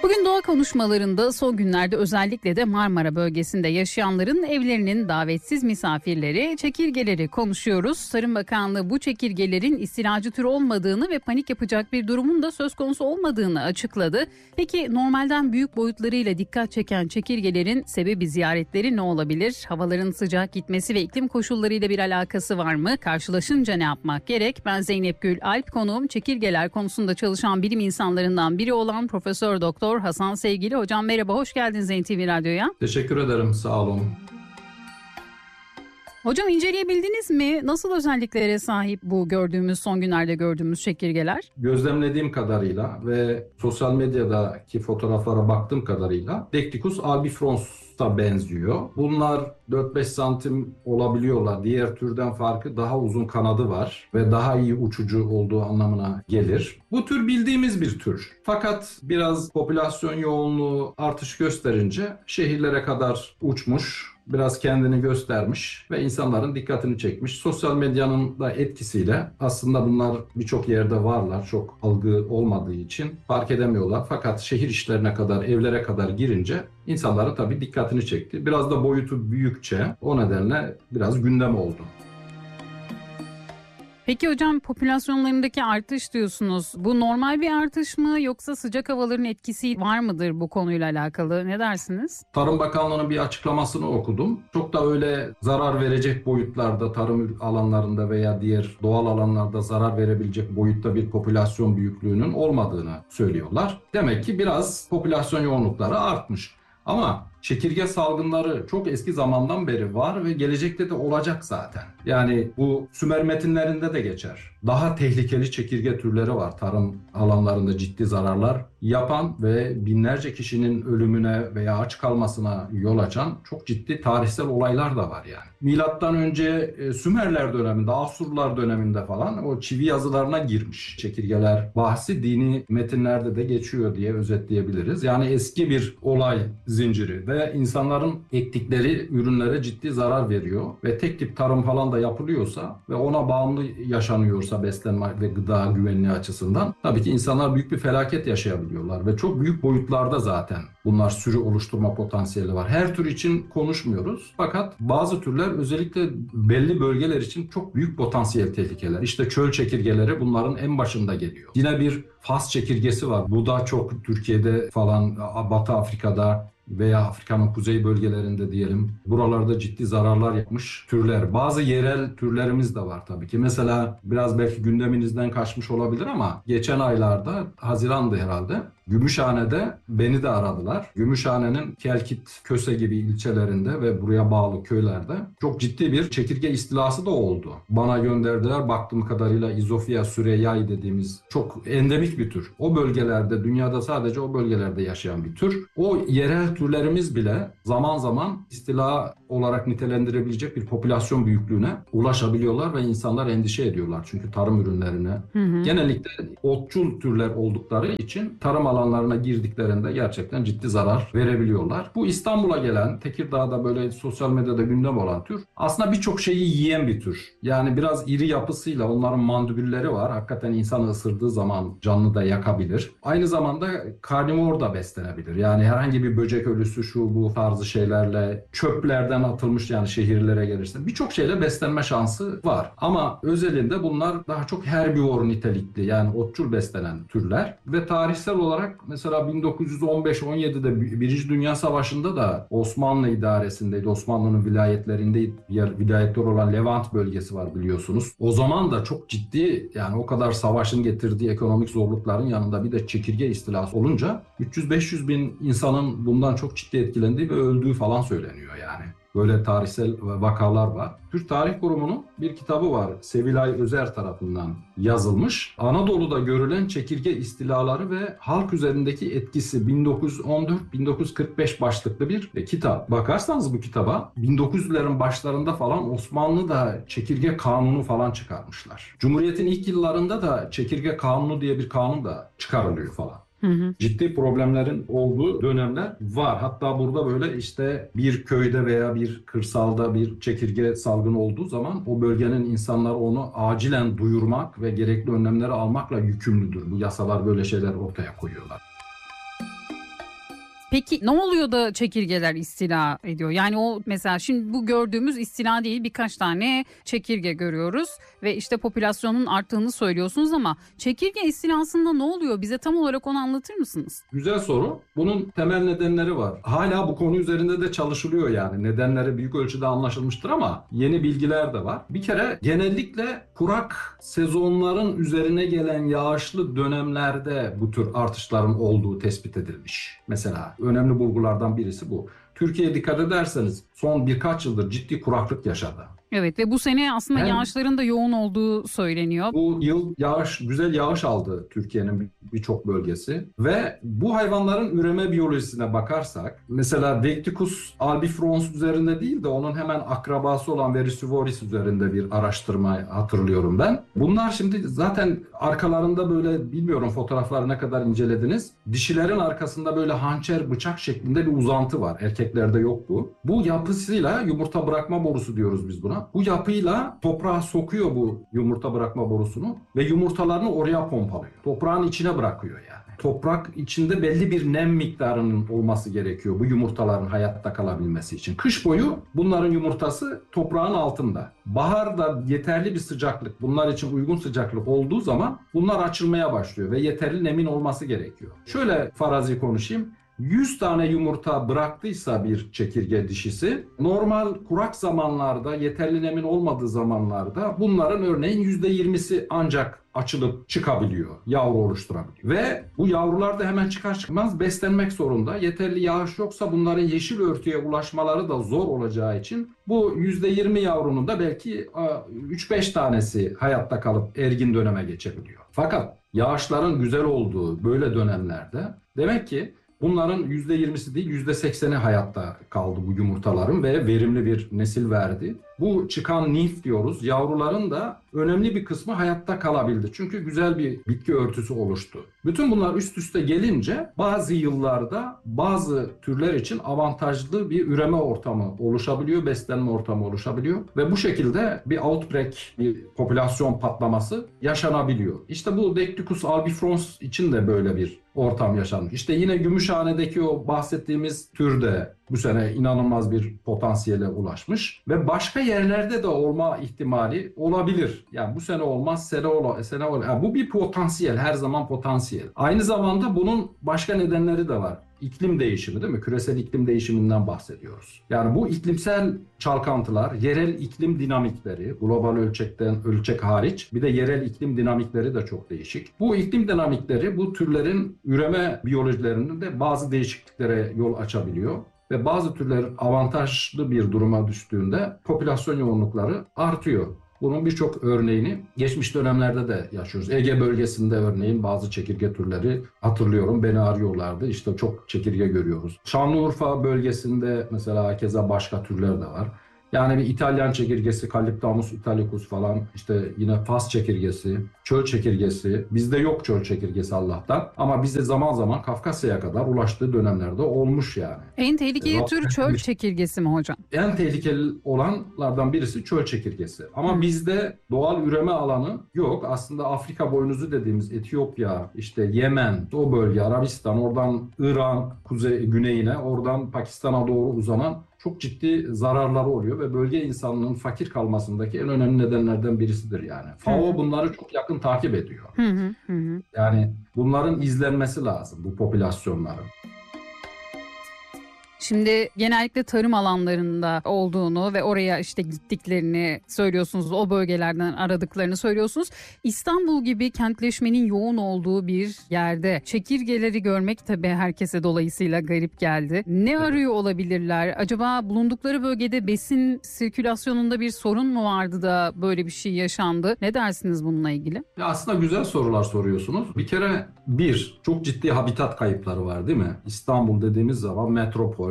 Bugün doğa konuşmalarında son günlerde özellikle de Marmara bölgesinde yaşayanların evlerinin davetsiz misafirleri, çekirgeleri konuşuyoruz. Tarım Bakanlığı bu çekirgelerin istilacı tür olmadığını ve panik yapacak bir durumun da söz konusu olmadığını açıkladı. Peki normalden büyük boyutlarıyla dikkat çeken çekirgelerin sebebi ziyaretleri ne olabilir? Havaların sıcak gitmesi ve iklim koşullarıyla bir alakası var mı? Karşılaşınca ne yapmak gerek? Ben Zeynep Gül Alp, konuğum çekirgeler konusunda çalışan bilim insanlarından biri olan Profesör Doktor Hasan Sevgili. Hocam merhaba, hoş geldiniz NTV Radyo'ya. Teşekkür ederim, sağ olun. Hocam inceleyebildiniz mi? Nasıl özelliklere sahip bu son günlerde gördüğümüz çekirgeler? Gözlemlediğim kadarıyla ve sosyal medyadaki fotoğraflara baktığım kadarıyla Decticus albifrons'a benziyor. Bunlar 4-5 santim olabiliyorlar. Diğer türden farkı daha uzun kanadı var ve daha iyi uçucu olduğu anlamına gelir. Bu tür bildiğimiz bir tür. Fakat biraz popülasyon yoğunluğu artış gösterince şehirlere kadar uçmuş, biraz kendini göstermiş ve insanların dikkatini çekmiş. Sosyal medyanın da etkisiyle aslında bunlar birçok yerde varlar. Çok algı olmadığı için fark edemiyorlar. Fakat şehir işlerine kadar, evlere kadar girince insanların tabii dikkatini çekti. Biraz da boyutu büyükçe, o nedenle biraz gündem oldu. Peki hocam, popülasyonlarındaki artış diyorsunuz. Bu normal bir artış mı, yoksa sıcak havaların etkisi var mıdır bu konuyla alakalı? Ne dersiniz? Tarım Bakanlığı'nın bir açıklamasını okudum. Çok da öyle zarar verecek boyutlarda, tarım alanlarında veya diğer doğal alanlarda zarar verebilecek boyutta bir popülasyon büyüklüğünün olmadığını söylüyorlar. Demek ki biraz popülasyon yoğunlukları artmış. Ama çekirge salgınları çok eski zamandan beri var ve gelecekte de olacak zaten. Yani bu Sümer metinlerinde de geçer. Daha tehlikeli çekirge türleri var, tarım alanlarında ciddi zararlar yapan ve binlerce kişinin ölümüne veya aç kalmasına yol açan çok ciddi tarihsel olaylar da var yani. Milattan önce Sümerler döneminde, Asurlular döneminde falan o çivi yazılarına girmiş çekirgeler bahsi dini metinlerde de geçiyor diye özetleyebiliriz. Yani eski bir olay zinciri ve insanların ektikleri ürünlere ciddi zarar veriyor ve tek tip tarım falan da yapılıyorsa ve ona bağımlı yaşanıyorsa beslenme ve gıda güvenliği açısından tabii ki insanlar büyük bir felaket yaşayabiliyorlar ve çok büyük boyutlarda zaten bunlar sürü oluşturma potansiyeli var. Her tür için konuşmuyoruz fakat bazı türler özellikle belli bölgeler için çok büyük potansiyel tehlikeler. İşte çöl çekirgeleri bunların en başında geliyor. Yine bir Fas çekirgesi var. Bu da çok Türkiye'de falan, Batı Afrika'da veya Afrika'nın kuzey bölgelerinde diyelim. Buralarda ciddi zararlar yapmış türler. Bazı yerel türlerimiz de var tabii ki. Mesela biraz belki gündeminizden kaçmış olabilir ama geçen aylarda, Haziran'dı herhalde, Gümüşhane'de beni de aradılar. Gümüşhane'nin Kelkit, Köse gibi ilçelerinde ve buraya bağlı köylerde çok ciddi bir çekirge istilası da oldu. Bana gönderdiler. Baktığım kadarıyla İzofia süreyai dediğimiz çok endemik bir tür. O bölgelerde, dünyada sadece o bölgelerde yaşayan bir tür. O yerel türlerimiz bile zaman zaman istila olarak nitelendirebilecek bir popülasyon büyüklüğüne ulaşabiliyorlar ve insanlar endişe ediyorlar. Çünkü tarım ürünlerine genellikle otçul türler oldukları için tarım alanlarına girdiklerinde gerçekten ciddi zarar verebiliyorlar. Bu İstanbul'a gelen, Tekirdağ'da böyle sosyal medyada gündem olan tür aslında birçok şeyi yiyen bir tür. Yani biraz iri yapısıyla onların mandibülleri var. Hakikaten insanı ısırdığı zaman canlı da yakabilir. Aynı zamanda karnivor da beslenebilir. Yani herhangi bir böcek ölüsü, şu bu tarzı şeylerle, çöplerden atılmış, yani şehirlere gelirse birçok şeyle beslenme şansı var. Ama özelinde bunlar daha çok herbivor nitelikli, yani otçul beslenen türler ve tarihsel olarak mesela 1915-17'de Birinci Dünya Savaşı'nda da Osmanlı idaresindeydi. Osmanlı'nın vilayetlerinde vilayetler olan Levant bölgesi var biliyorsunuz. O zaman da çok ciddi, yani o kadar savaşın getirdiği ekonomik zorlukların yanında bir de çekirge istilası olunca 300-500 bin insanın bundan çok ciddi etkilendiği ve öldüğü falan söyleniyor yani. Böyle tarihsel vakalar var. Türk Tarih Kurumu'nun bir kitabı var. Sevilay Özer tarafından yazılmış. Anadolu'da görülen çekirge istilaları ve halk üzerindeki etkisi 1914-1945 başlıklı bir kitap. Bakarsanız bu kitaba 1900'lerin başlarında falan Osmanlı'da çekirge kanunu falan çıkarmışlar. Cumhuriyet'in ilk yıllarında da çekirge kanunu diye bir kanun da çıkarılıyor falan. Ciddi problemlerin olduğu dönemler var. Hatta burada böyle işte bir köyde veya bir kırsalda bir çekirge salgını olduğu zaman o bölgenin insanları onu acilen duyurmak ve gerekli önlemleri almakla yükümlüdür. Bu yasalar böyle şeyler ortaya koyuyorlar. Peki ne oluyor da çekirgeler istila ediyor? Yani o mesela şimdi bu gördüğümüz istila değil, birkaç tane çekirge görüyoruz ve işte popülasyonun arttığını söylüyorsunuz ama çekirge istilasında ne oluyor? Bize tam olarak onu anlatır mısınız? Güzel soru. Bunun temel nedenleri var. Hala bu konu üzerinde de çalışılıyor yani. Nedenleri büyük ölçüde anlaşılmıştır ama yeni bilgiler de var. Bir kere genellikle kurak sezonların üzerine gelen yağışlı dönemlerde bu tür artışların olduğu tespit edilmiş. Mesela önemli bulgulardan birisi bu. Türkiye'ye dikkat ederseniz son birkaç yıldır ciddi kuraklık yaşadı. Evet ve bu sene aslında yağışların da yoğun olduğu söyleniyor. Bu yıl güzel yağış aldı Türkiye'nin birçok bölgesi ve bu hayvanların üreme biyolojisine bakarsak mesela Decticus albifrons üzerinde değil de onun hemen akrabası olan Vericivoris üzerinde bir araştırma hatırlıyorum ben. Bunlar şimdi zaten arkalarında böyle bilmiyorum fotoğrafları ne kadar incelediniz. Dişilerin arkasında böyle hançer bıçak şeklinde bir uzantı var. Erkeklerde yok bu. Bu yapısıyla yumurta bırakma borusu diyoruz biz buna. Bu yapıyla toprağa sokuyor bu yumurta bırakma borusunu ve yumurtalarını oraya pompalıyor. Toprağın içine bırakıyor yani. Toprak içinde belli bir nem miktarının olması gerekiyor bu yumurtaların hayatta kalabilmesi için. Kış boyu bunların yumurtası toprağın altında. Baharda yeterli bir sıcaklık, bunlar için uygun sıcaklık olduğu zaman bunlar açılmaya başlıyor ve yeterli nemin olması gerekiyor. Şöyle farazi konuşayım. 100 tane yumurta bıraktıysa bir çekirge dişisi, normal kurak zamanlarda, yeterli nemin olmadığı zamanlarda bunların örneğin %20'si ancak açılıp çıkabiliyor, yavru oluşturabiliyor. Ve bu yavrular da hemen çıkar çıkmaz beslenmek zorunda. Yeterli yağış yoksa bunların yeşil örtüye ulaşmaları da zor olacağı için bu %20 yavrunun da belki 3-5 tanesi hayatta kalıp ergin döneme geçebiliyor. Fakat yağışların güzel olduğu böyle dönemlerde demek ki bunların %20'si değil %80'i hayatta kaldı bu yumurtaların ve verimli bir nesil verdi. Bu çıkan nimf diyoruz. Yavruların da önemli bir kısmı hayatta kalabildi. Çünkü güzel bir bitki örtüsü oluştu. Bütün bunlar üst üste gelince bazı yıllarda bazı türler için avantajlı bir üreme ortamı oluşabiliyor, beslenme ortamı oluşabiliyor ve bu şekilde bir outbreak, bir popülasyon patlaması yaşanabiliyor. İşte bu Decticus albifrons için de böyle bir ortam yaşanmış. İşte yine Gümüşhane'deki o bahsettiğimiz tür de bu sene inanılmaz bir potansiyele ulaşmış ve başka yerlerde de olma ihtimali olabilir. Yani bu sene olmaz, sene olur. Yani bu bir potansiyel, her zaman potansiyel. Aynı zamanda bunun başka nedenleri de var. İklim değişimi değil mi? Küresel iklim değişiminden bahsediyoruz. Yani bu iklimsel çalkantılar, yerel iklim dinamikleri, global ölçek hariç bir de yerel iklim dinamikleri de çok değişik. Bu iklim dinamikleri bu türlerin üreme biyolojilerinde de bazı değişikliklere yol açabiliyor. Ve bazı türler avantajlı bir duruma düştüğünde popülasyon yoğunlukları artıyor. Bunun birçok örneğini geçmiş dönemlerde de yaşıyoruz. Ege bölgesinde örneğin bazı çekirge türleri hatırlıyorum, beni arıyorlardı. İşte çok çekirge görüyoruz. Şanlıurfa bölgesinde mesela keza başka türler de var. Yani bir İtalyan çekirgesi, Calyptamus italicus falan, işte yine Fas çekirgesi, çöl çekirgesi. Bizde yok çöl çekirgesi Allah'tan. Ama bizde zaman zaman Kafkasya'ya kadar ulaştığı dönemlerde olmuş yani. En tehlikeli tür çöl çekirgesi mi hocam? En tehlikeli olanlardan birisi çöl çekirgesi. Ama bizde doğal üreme alanı yok. Aslında Afrika boynuzu dediğimiz Etiyopya, işte Yemen, o bölge, Arabistan, oradan İran güneyine, oradan Pakistan'a doğru uzanan çok ciddi zararları oluyor ve bölge insanlığının fakir kalmasındaki en önemli nedenlerden birisidir yani. FAO bunları çok yakın takip ediyor. Yani bunların izlenmesi lazım, bu popülasyonların. Şimdi genellikle tarım alanlarında olduğunu ve oraya işte gittiklerini söylüyorsunuz. O bölgelerden aradıklarını söylüyorsunuz. İstanbul gibi kentleşmenin yoğun olduğu bir yerde çekirgeleri görmek tabii herkese dolayısıyla garip geldi. Ne arıyor olabilirler? Acaba bulundukları bölgede besin sirkülasyonunda bir sorun mu vardı da böyle bir şey yaşandı? Ne dersiniz bununla ilgili? Ya aslında güzel sorular soruyorsunuz. Bir kere çok ciddi habitat kayıpları var değil mi? İstanbul dediğimiz zaman metropol,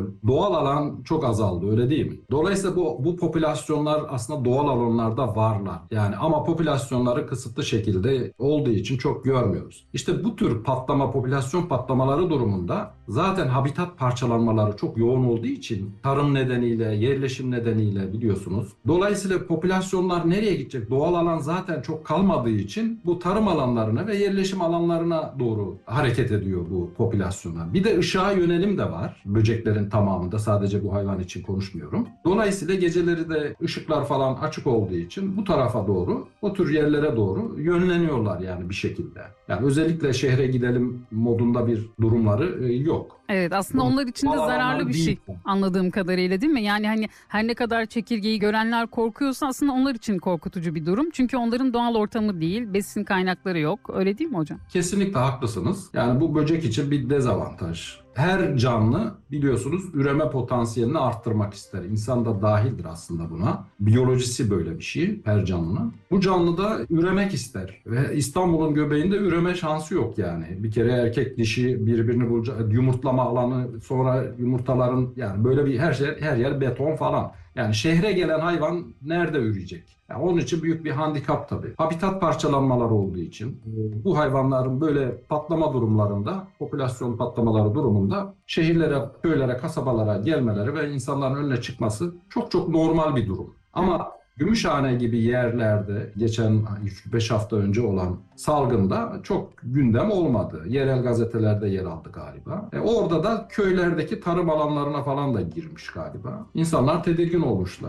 doğal alan çok azaldı, öyle değil mi? Dolayısıyla bu popülasyonlar aslında doğal alanlarda varlar. Yani ama popülasyonları kısıtlı şekilde olduğu için çok görmüyoruz. İşte bu tür popülasyon patlamaları durumunda zaten habitat parçalanmaları çok yoğun olduğu için tarım nedeniyle, yerleşim nedeniyle biliyorsunuz. Dolayısıyla popülasyonlar nereye gidecek? Doğal alan zaten çok kalmadığı için bu tarım alanlarına ve yerleşim alanlarına doğru hareket ediyor bu popülasyonlar. Bir de ışığa yönelim de var. Böceklerin tamamında, sadece bu hayvan için konuşmuyorum. Dolayısıyla geceleri de ışıklar falan açık olduğu için bu tarafa doğru, o tür yerlere doğru yönleniyorlar yani bir şekilde. Yani özellikle şehre gidelim modunda bir durumları yok. Evet, aslında onlar için de zararlı bir şey anladığım kadarıyla, değil mi? Yani hani her ne kadar çekirgeyi görenler korkuyorsa aslında onlar için korkutucu bir durum. Çünkü onların doğal ortamı değil, besin kaynakları yok. Öyle değil mi hocam? Kesinlikle haklısınız. Yani bu böcek için bir dezavantaj. Her canlı biliyorsunuz üreme potansiyelini arttırmak ister. İnsan da dahildir aslında buna. Biyolojisi böyle bir şey her canlının. Bu canlı da üremek ister. Ve İstanbul'un göbeğinde üreme şansı yok yani. Bir kere erkek dişi birbirini bulacak, yumurtlama alanı, sonra yumurtaların, yani böyle bir her yer beton falan. Yani şehre gelen hayvan nerede üreyecek? Yani onun için büyük bir handikap tabii. Habitat parçalanmaları olduğu için bu hayvanların böyle patlama durumlarında, popülasyon patlamaları durumunda şehirlere, köylere, kasabalara gelmeleri ve insanların önüne çıkması çok çok normal bir durum. Ama Gümüşhane gibi yerlerde geçen 5 hafta önce olan salgında çok gündem olmadı. Yerel gazetelerde yer aldı galiba. Orada da köylerdeki tarım alanlarına falan da girmiş galiba. İnsanlar tedirgin olmuşlar.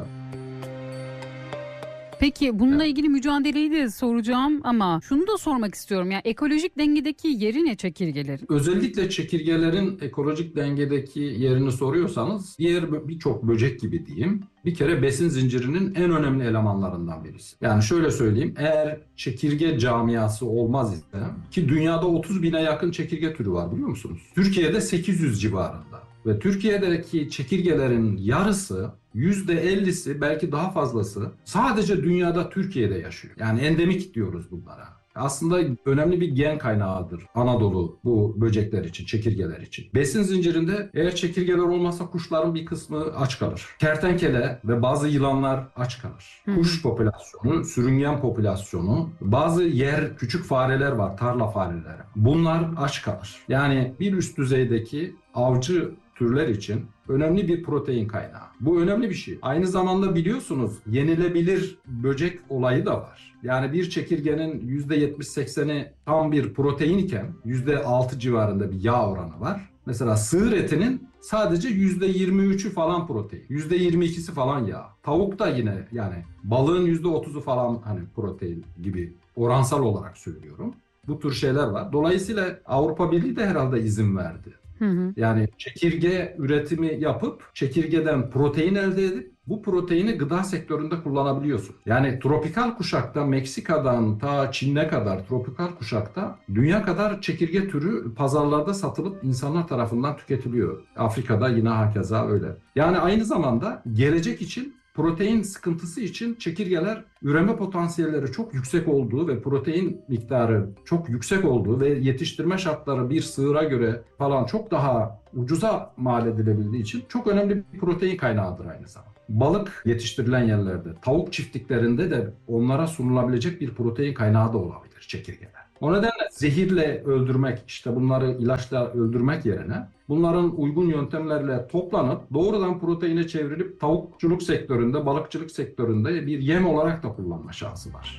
Peki bununla ilgili mücadeleyi de soracağım ama şunu da sormak istiyorum. Ya ekolojik dengedeki yeri ne çekirgelerin? Özellikle çekirgelerin ekolojik dengedeki yerini soruyorsanız diğer birçok böcek gibi diyeyim. Bir kere besin zincirinin en önemli elemanlarından birisi. Yani şöyle söyleyeyim, eğer çekirge camiası olmaz ise, ki dünyada 30 bine yakın çekirge türü var biliyor musunuz? Türkiye'de 800 civarında. Ve Türkiye'deki çekirgelerin yarısı, %50'si, belki daha fazlası sadece dünyada Türkiye'de yaşıyor. Yani endemik diyoruz bunlara. Aslında önemli bir gen kaynağıdır Anadolu bu böcekler için, çekirgeler için. Besin zincirinde eğer çekirgeler olmazsa kuşların bir kısmı aç kalır. Kertenkele ve bazı yılanlar aç kalır. Kuş popülasyonu, sürüngen popülasyonu, bazı küçük fareler var, tarla fareleri. Bunlar aç kalır. Yani bir üst düzeydeki avcı türler için önemli bir protein kaynağı. Bu önemli bir şey. Aynı zamanda biliyorsunuz yenilebilir böcek olayı da var. Yani bir çekirgenin %70-80'i tam bir protein iken %6 civarında bir yağ oranı var. Mesela sığır etinin sadece %23'ü falan protein, %22'si falan yağ. Tavuk da yine, yani balığın %30'u falan hani protein gibi, oransal olarak söylüyorum. Bu tür şeyler var. Dolayısıyla Avrupa Birliği de herhalde izin verdi. Yani çekirge üretimi yapıp çekirgeden protein elde edip bu proteini gıda sektöründe kullanabiliyorsun. Yani tropikal kuşakta, Meksika'dan ta Çin'e kadar tropikal kuşakta dünya kadar çekirge türü pazarlarda satılıp insanlar tarafından tüketiliyor. Afrika'da yine hakeza öyle. Yani aynı zamanda gelecek için, protein sıkıntısı için çekirgeler üreme potansiyelleri çok yüksek olduğu ve protein miktarı çok yüksek olduğu ve yetiştirme şartları bir sığıra göre falan çok daha ucuza mal edilebildiği için çok önemli bir protein kaynağıdır aynı zamanda. Balık yetiştirilen yerlerde, tavuk çiftliklerinde de onlara sunulabilecek bir protein kaynağı da olabilir çekirgeler. O nedenle zehirle öldürmek, işte bunları ilaçla öldürmek yerine bunların uygun yöntemlerle toplanıp doğrudan proteine çevrilip tavukçuluk sektöründe, balıkçılık sektöründe bir yem olarak da kullanma şansı var.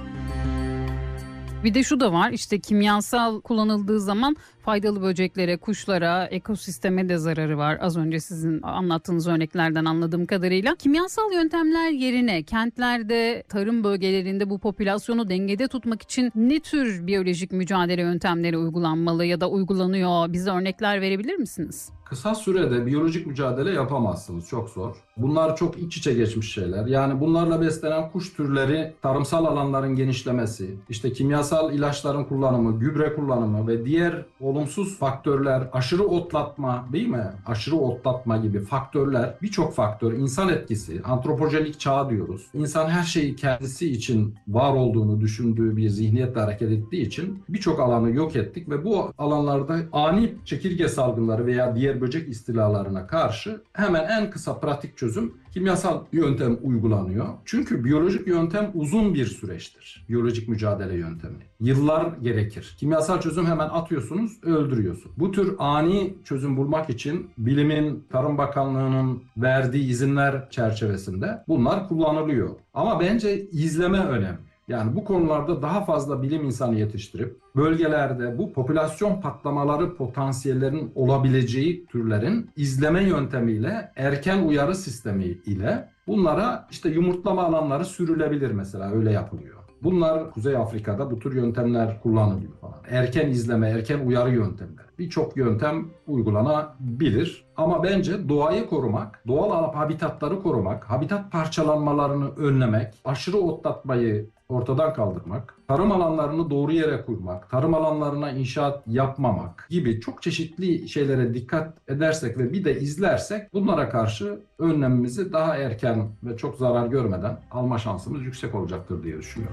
Bir de şu da var, işte kimyasal kullanıldığı zaman faydalı böceklere, kuşlara, ekosisteme de zararı var. Az önce sizin anlattığınız örneklerden anladığım kadarıyla. Kimyasal yöntemler yerine kentlerde, tarım bölgelerinde bu popülasyonu dengede tutmak için ne tür biyolojik mücadele yöntemleri uygulanmalı ya da uygulanıyor? Bize örnekler verebilir misiniz? Kısa sürede biyolojik mücadele yapamazsınız. Çok zor. Bunlar çok iç içe geçmiş şeyler. Yani bunlarla beslenen kuş türleri, tarımsal alanların genişlemesi, işte kimyasal ilaçların kullanımı, gübre kullanımı ve diğer olumsuz faktörler, aşırı otlatma, değil mi? Aşırı otlatma gibi faktörler, birçok faktör, insan etkisi, antropojenik çağ diyoruz. İnsan her şeyi kendisi için var olduğunu düşündüğü bir zihniyetle hareket ettiği için birçok alanı yok ettik ve bu alanlarda ani çekirge salgınları veya diğer diğer böcek istilalarına karşı hemen en kısa pratik çözüm kimyasal yöntem uygulanıyor. Çünkü biyolojik yöntem uzun bir süreçtir. Biyolojik mücadele yöntemi. Yıllar gerekir. Kimyasal çözüm hemen atıyorsunuz, öldürüyorsun. Bu tür ani çözüm bulmak için bilimin, Tarım Bakanlığı'nın verdiği izinler çerçevesinde bunlar kullanılıyor. Ama bence izleme önemli. Yani bu konularda daha fazla bilim insanı yetiştirip bölgelerde bu popülasyon patlamaları potansiyellerinin olabileceği türlerin izleme yöntemiyle, erken uyarı sistemi ile bunlara işte yumurtlama alanları sürülebilir mesela, öyle yapılıyor. Bunlar Kuzey Afrika'da bu tür yöntemler kullanılıyor falan. Erken izleme, erken uyarı yöntemleri. Birçok yöntem uygulanabilir. Ama bence doğayı korumak, doğal habitatları korumak, habitat parçalanmalarını önlemek, aşırı otlatmayı ortadan kaldırmak, tarım alanlarını doğru yere kurmak, tarım alanlarına inşaat yapmamak gibi çok çeşitli şeylere dikkat edersek ve bir de izlersek bunlara karşı önlemimizi daha erken ve çok zarar görmeden alma şansımız yüksek olacaktır diye düşünüyorum.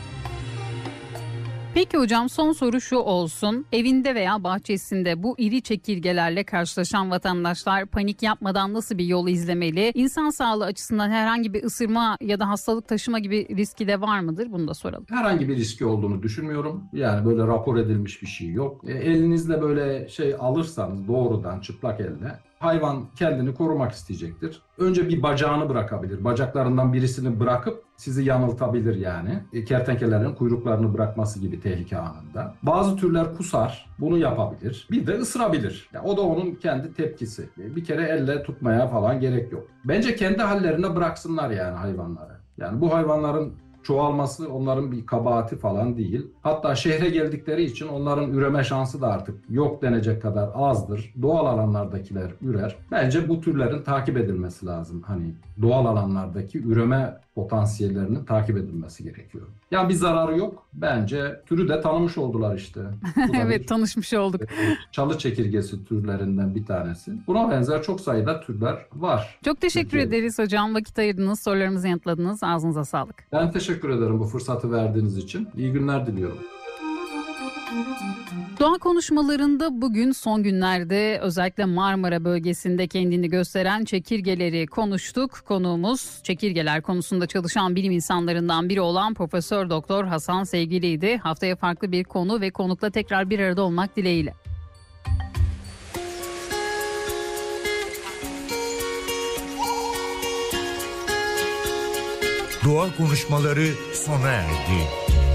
Peki hocam, son soru şu olsun. Evinde veya bahçesinde bu iri çekirgelerle karşılaşan vatandaşlar panik yapmadan nasıl bir yol izlemeli? İnsan sağlığı açısından herhangi bir ısırma ya da hastalık taşıma gibi riski de var mıdır? Bunu da soralım. Herhangi bir riski olduğunu düşünmüyorum. Yani böyle rapor edilmiş bir şey yok. Elinizle böyle alırsanız doğrudan çıplak elle, hayvan kendini korumak isteyecektir. Önce bir bacağını bırakabilir. Bacaklarından birisini bırakıp sizi yanıltabilir yani. Kertenkelerin kuyruklarını bırakması gibi tehlike anında. Bazı türler kusar. Bunu yapabilir. Bir de ısırabilir. Yani o da onun kendi tepkisi. Bir kere elle tutmaya falan gerek yok. Bence kendi hallerine bıraksınlar yani hayvanları. Yani bu hayvanların çoğalması onların bir kabahati falan değil. Hatta şehre geldikleri için onların üreme şansı da artık yok denecek kadar azdır. Doğal alanlardakiler ürer. Bence bu türlerin takip edilmesi lazım. Hani doğal alanlardaki üreme potansiyellerinin takip edilmesi gerekiyor. Yani bir zararı yok. Bence türü de tanımış oldular işte. Evet, tanışmış olduk. Çalı çekirgesi türlerinden bir tanesi. Buna benzer çok sayıda türler var. Çok teşekkür ederiz hocam. Vakit ayırdınız, sorularımızı yanıtladınız. Ağzınıza sağlık. Ben teşekkür ederim bu fırsatı verdiğiniz için. İyi günler diliyorum. Doğa konuşmalarında bugün son günlerde özellikle Marmara bölgesinde kendini gösteren çekirgeleri konuştuk. Konuğumuz çekirgeler konusunda çalışan bilim insanlarından biri olan Profesör Doktor Hasan Sevgili'ydi. Haftaya farklı bir konu ve konukla tekrar bir arada olmak dileğiyle. Doğa konuşmaları sona erdi.